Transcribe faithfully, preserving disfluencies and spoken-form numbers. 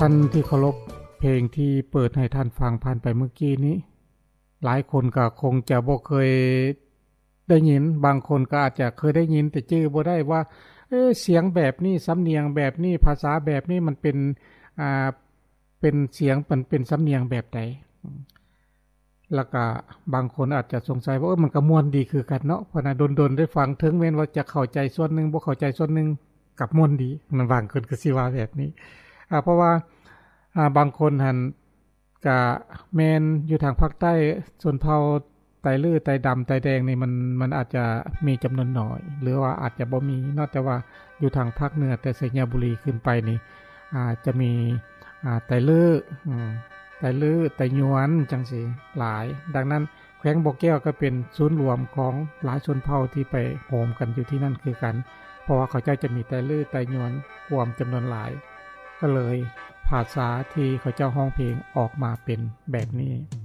ท่านที่เคารพเพลงที่เปิดให้ท่านฟังผ่านไปเมื่อกี้นี้หลายคนก็คงจะบ่เคยได้ยินบางคนก็อาจจะเคยได้ยินแต่ชื่อบ่ได้ว่าเอ๊ะเสียงแบบนี้สำเนียงแบบนี้ภาษาแบบนี้มันเป็นอ่าเป็นเสียงมันเป็นสำเนียงแบบใดแล้วก็บางคนอาจจะสงสัยว่าเออมันก็ม่วนดีคือกันเนาะเพราะน่ะดนๆได้ฟังถึงแม้ว่าจะเข้าใจส่วนนึงบ่เข้าใจส่วนนึงกับม่วนดีมันบางคนก็สิว่าแบบนี้อ่าเพราะว่าอ่าบางคนหั่นก็แม่นอยู่ทางภาคใต้ชนเผ่าไตลื้อไตดำไตแดงนี่มันมันอาจจะมีจำนวนน้อยหรือว่าอาจจะบ่มีนอกจากว่าอยู่ทางภาคเหนือแต่สัญญาบุรีขึ้นไปนี่อ่าจะมีอ่าไตลื้ออืมไตลื้อไตยวนจังซี่หลายดังนั้นแขวงบ่อแก้วก็เป็นศูนย์รวมของหลายชนเผ่าที่ไปโฮมกันอยู่ที่นั่นคือกันเพราะว่าเขาเจ้าจะมีไตลื้อไตยวนรวมจำนวนหลายก็เลยภาษาที่เขาเจ้าร้องเพลงออกมาเป็นแบบนี้